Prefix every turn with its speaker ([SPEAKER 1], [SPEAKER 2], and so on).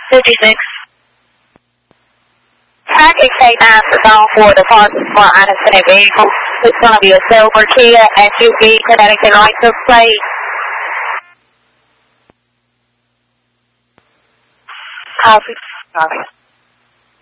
[SPEAKER 1] 56. Traffic signals is on for the department for unattended vehicles. It's going to be a silver Kia SUV, Connecticut license plate. Copy.